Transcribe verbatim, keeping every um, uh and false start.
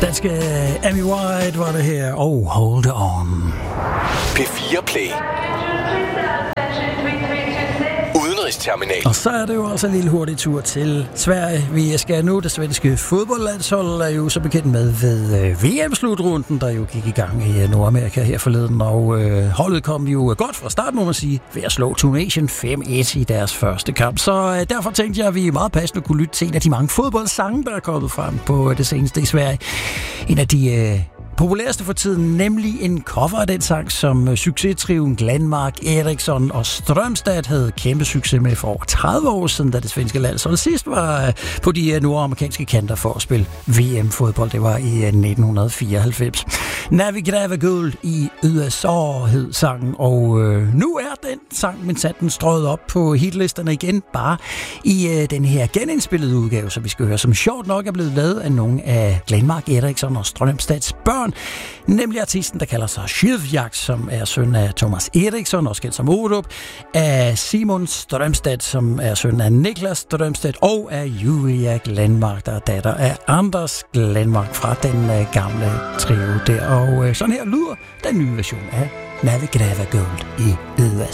Danske Amy White var det her, og oh, Hold On. P fire Play. Udenrigsterminal. Og så er det jo også en lille hurtig tur til Sverige. Vi skal nu, det svenske fodboldlandshold er jo så bekendt med ved øh, V M-slutrunden, der jo gik i gang i Nordamerika her forleden. Og øh, holdet kom jo godt fra start, må man sige, ved at slå Tunesien fem et i deres første kamp. Så øh, derfor tænkte jeg, at vi meget passende kunne lytte til en af de mange fodboldsange, der er kommet frem på det seneste i Sverige. En af de øh, populæreste for tiden, nemlig en cover af den sang, som succestrioen Glenmark, Eriksson og Strömstad havde kæmpe succes med for over tredive år siden, da det svenske landshold sidst var på de nordamerikanske kanter for at spille V M-fodbold. Det var i nitten fireoghalvfems. När vi gräver guld i U S A hed sangen, og øh, nu er den sang, men sat den strøget op på hitlisterne igen, bare i øh, den her genindspillede udgave, som vi skal høre, som sjovt nok er blevet lavet af nogle af Glenmark, Eriksson og Strömstads børn, nemlig artisten, der kalder sig Skydjakt, som er søn af Thomas Eriksson, også kendt som Orup, af Simon Strömstad, som er søn af Niklas Strömstad, og af Julia Glenmark, der er datter af Anders Glenmark fra den uh, gamle trio der. Og uh, sådan her lyder den nye version af När vi gräver guld i U S A.